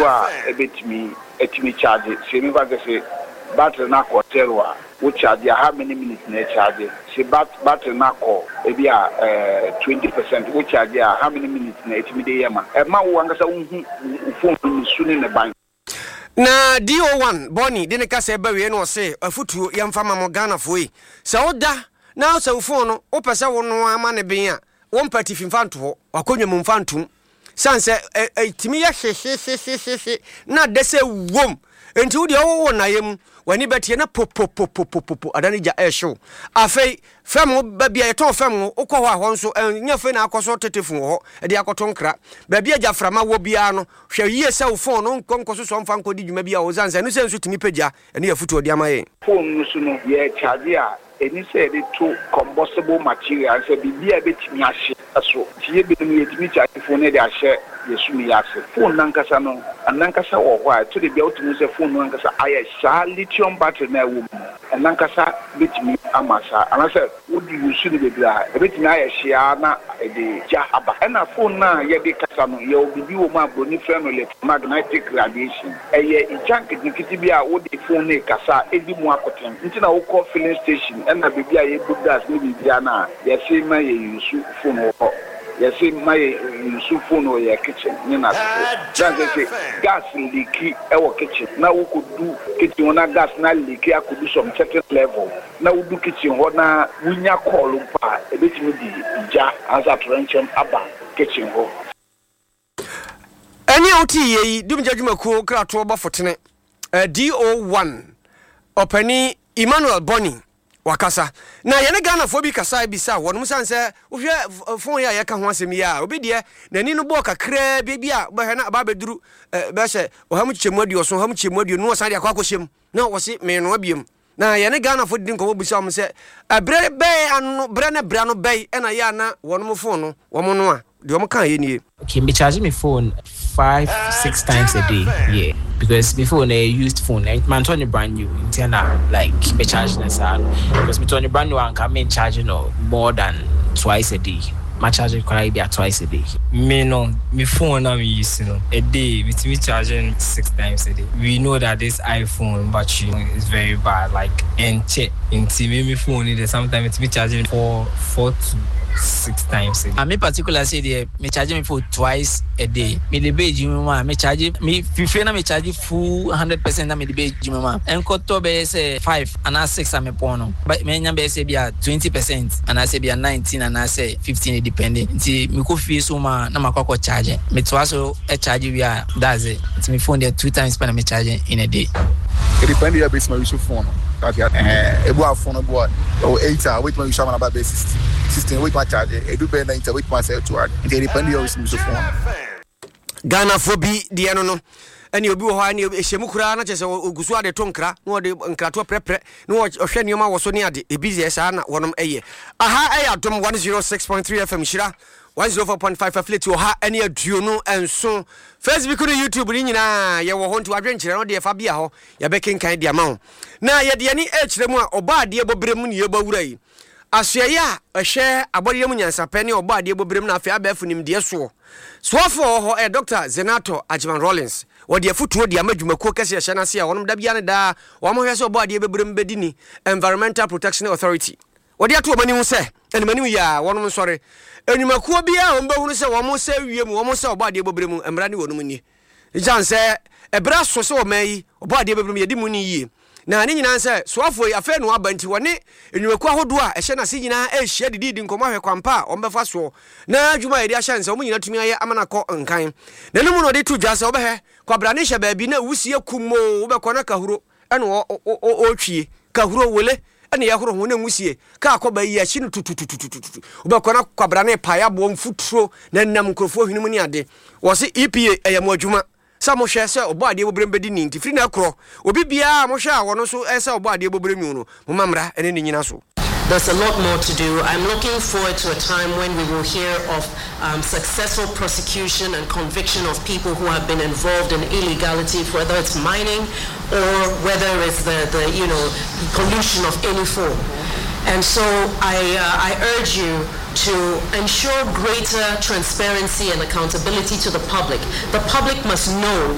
a ebetimi etimi charge se mi ba say battery na ko telwa wo charge how many minutes na charge se battery na ko e bi a 20% wo charge how many minutes na etimi de yema e ma wo angasa unhu phone ni suni ne ban na DO1 Bonnie de ne kasa eba we no se afutuo yemfa ma mo Ghana foi se oda na se wo phone no wo pese wo no ama ne ben a wo mpati fimfanto ho akonwa mu mfantum sanse etimi ya hye na dese wom enti wo de wo na yem wani betie na popopopopopo adani ja show afei fam ba bia yeton fam ukọ ho ahọ nso nya fe na akoso tetefun ho e de akoto nkra ba bia jaframa wo bia no hwe yie se wo phone no nkonkoso so mfa nkodi dwuma bia wo zanse no se nso timi pagya ene ya futu odi amaye phone no so no ye charge a eni se de to combustible material se bibia betimi ahye so tie bi no yetimi charge phone ne de ahye yesumi yase phone nankasa no anankasa wo ho a to de bia utumi se phone no nankasa aye sha lithium battery na wo nankasa betimi amasa anase wodi yusu ne bebra betimi aye hia na de ja aba na phone na ye de kasa no ye obibi wo ma broni frɛ no electromagnetic radiation eye ijank dikiti bia wodi phone ne kasa edi mu akoten nti na wo call filling station na bebia ye bugas ne bibia na ye se ma ye yusu phone wo yes, my phone or your kitchen. Gas leaky our kitchen. Now we could do kitchen on a gas now leaky. I could do some certain level. Now we do kitchen what now we nya call a bit with the jar as a trenchum abba kitchen hole. Any OT, do judgment cool crack to about for DO1 Openi Emmanuel Bonnie. Wakasa na yene Ghana fo bi kasa bisa wonum sanse wohwe fon ya yeka ho asem ya obi de nani no bo kakra bia ba he na ba beduru ba hye oham chemodi oso ham chemodi no san de akwakohyem na wo se me no abiem na yene Ghana fo din ko bisa am se abre be anu bre na bra no be na ya na wonum fon no wo mo no a de wo kan ye nie okay me charge me phone 5-6 times a day yeah because before when I used phone man turn brand new internal like me charging because me turn brand new and come in charging no more than twice a day my charging quite be twice a day me no me phone I'm using a day with me charging 6 times a day we know that this iPhone battery is very bad like and check into me phone is sometimes it's me charging 4 to 6 times a day. Me particular say the me charge me for twice a day. Me the pay jima me charge me if na me charge full 100% na me the pay jima. Enko to be say 5 and I 6 am pono. But me nya be say be 20% and I say be 19 and I say 15 depending. Nti me ko fee so ma na makwa charge. Me to also e charge we are that's it. Nti me phone there 2 times per me charge in a day. It depends your base my use phone. Okay. Ebo phone boy. Oh 8 hours wait my use am about base 16 wait my charge. I do better 90 wait myself to it. It depends your use phone. Ghana fobi die no ene obi wo ha ne ehyemu kura na chese ogusu ade to nkra na ode nkrato prepre na ohwe nioma wo so ne ade ebize sa na wonom eye aha eya dom 106.3 FM shira 104.5 affiliate ha ene aduo no enso Facebook no YouTube ni nyina ye wo ho nti wadwenkyere no de fa bia ho ye bekenkan dia ma ho na ye de ani ekiremu a oba ade bobrem ne ye bawura yi asoye a ehwe abode mu nyansape ne oba ade bobrem na afa abafu nim de so ho Dr. Zenato Ajman Rollins wodi afutuo di amadwumako kase ye hyana se a wonom da bia ne da wo mo hwe se oba ade bobrem bedini Environmental Protection Authority wodi ato mani hu se enimani ya wonom nsore enwumakuo bia wo mbahunu se wo mo se wiem wo mo se oba ade bobrem emra ne wonom ni janse ebra so se wo mai oba ade bobrem yedi mu ni yi na ne nyina nse soafo afa no abanti woni enwumaku ahodo a ehye na se nyina ehye didi nkomo ahwe kwampa ombefa so na adwuma yedi ahye nse omnyina tumi aye amanakọ nkan na nemu no de to dwase obehe kwabra ne hye baabi na wusie kumo obekọ na kahuro ene o twie kahuro wole ene ya horo ho na wusie ka akoba yi ahye no tutututututu obekọ na kwabra ne paaya bo mfuturo na nam nkrofo hwinum ni ade wo se EPA eyam adwuma Samo share say obo ade bobrem bedi ni nti firi na kro obi bia mo hwe a wono so say obo ade bobrem no mo mamra ene ni nyina so. There's a lot more to do. I'm looking forward to a time when we will hear of successful prosecution and conviction of people who have been involved in illegality, whether it's mining or whether it's the pollution of any form. And so I urge you to ensure greater transparency and accountability to the public. The public must know